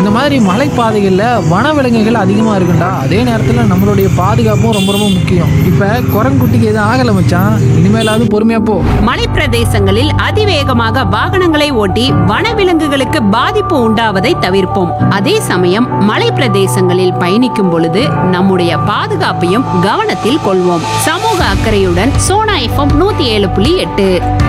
இந்த மாதிரி மலைப்பாதைகள்ல வனவிலங்குகள் அதிகமா இருக்குண்டா, அதே நேரத்துல நம்மளுடைய பாதுகாப்பும் ரொம்ப ரொம்ப முக்கியம். இப்ப குரங்குட்டிக்கு எதுவும் ஆகல மச்சான், இனிமேலாவது பொறுமையா போ. மலைப்பிரதேசங்களில் அதிவேகமாக வாகனங்களை ஓட்டி வனவிலங்குகளுக்கு பாதிப்பு உண்டாவதை தவிர்ப்போம். அதே சமயம் மலை பிரதேசங்களில் பயணிக்கும் பொழுது நம்முடைய பாதுகாப்பையும் கவனத்தில் கொள்வோம். சமூக அக்கறையுடன் சோனா FM 107.8.